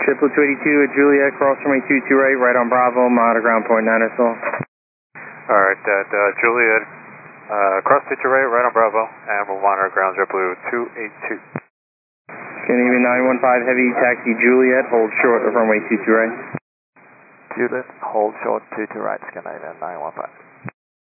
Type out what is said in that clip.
Triple 282 at Juliet, cross runway 22 right on Bravo, monitor ground point 9 or so. Alright, Juliet, cross 22 right on Bravo, and we'll monitor ground JetBlue 282. Canadian 915 Heavy, taxi Juliet, hold short of runway 22 right. Juliet, hold short 22 right, Canadian 915.